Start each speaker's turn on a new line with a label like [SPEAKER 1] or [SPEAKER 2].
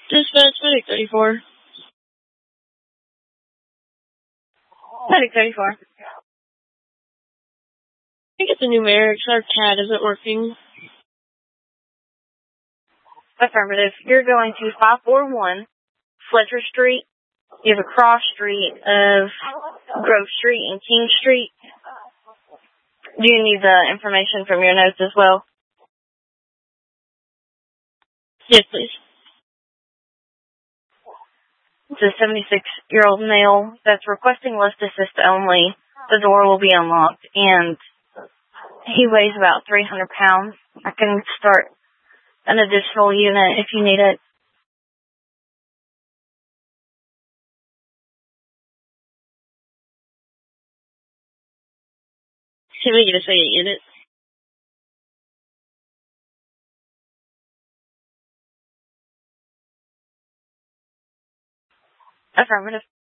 [SPEAKER 1] Dispatch, Medic 34. Medic 34. I think it's the numerics. Our CAD isn't working.
[SPEAKER 2] Affirmative. You're going to 541 Fletcher Street. You have a cross street of Grove Street and King Street. Do you need the information from your notes as well?
[SPEAKER 1] Yes, please.
[SPEAKER 2] It's a 76-year-old male that's requesting lift assist only. The door will be unlocked, and he weighs about 300 pounds. I can start an additional unit if you need it.
[SPEAKER 1] Can we get a second unit?
[SPEAKER 2] Affirmative.